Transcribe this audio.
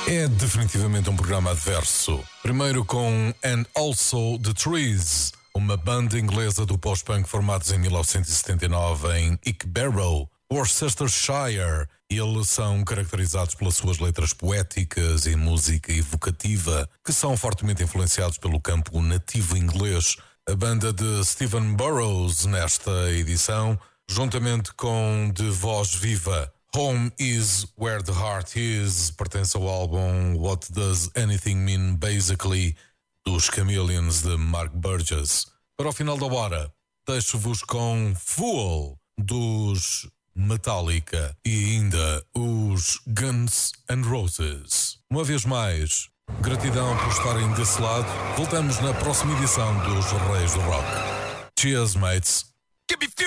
É definitivamente um programa adverso. Primeiro com And Also The Trees, uma banda inglesa do post-punk formados em 1979 em Ickbarrow, Worcestershire. Eles são caracterizados pelas suas letras poéticas e música evocativa, que são fortemente influenciados pelo campo nativo inglês. A banda de Stephen Burrows nesta edição, juntamente com de voz viva, Home Is Where the Heart Is, pertence ao álbum What Does Anything Mean Basically, dos Chameleons de Mark Burgess. Para o final da hora, deixo-vos com Fool, dos Metallica, e ainda os Guns N' Roses. Uma vez mais, gratidão por estarem desse lado. Voltamos na próxima edição dos Reis do Rock. Cheers, mates.